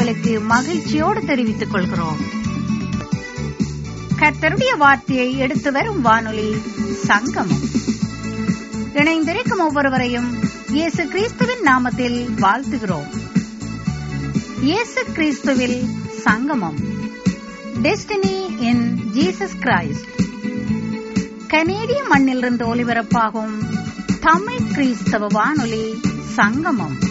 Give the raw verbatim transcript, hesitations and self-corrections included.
உங்களுக்கு மகிழ்ச்சியோடு தெரிவித்துக் கொள்கிறோம். கர்த்தருடைய வார்த்தையை எடுத்து வரும் வானொலி சங்கமம். இணைந்திருக்கும் ஒவ்வொருவரையும் இயேசு கிறிஸ்துவின் நாமத்தில் வாழ்த்துகிறோம். இயேசு கிறிஸ்துவில் சங்கமம், டெஸ்டினி இன் ஜீசஸ் கிரைஸ்ட். கனேடிய மண்ணிலிருந்து ஒலிபரப்பாகும் தமிழ் கிறிஸ்தவ வானொலி சங்கமம்.